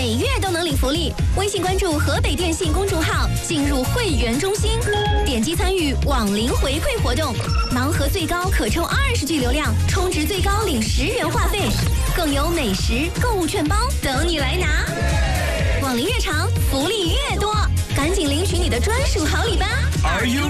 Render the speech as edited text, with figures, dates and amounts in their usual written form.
每月都能领福利。微信关注河北电信公众号，进入会员中心，点击参与网龄回馈活动，盲盒最高可抽20G 流量，充值最高领10元话费，更有美食、购物券包等你来拿。网龄越长，福利越多，赶紧领取你的专属好礼吧！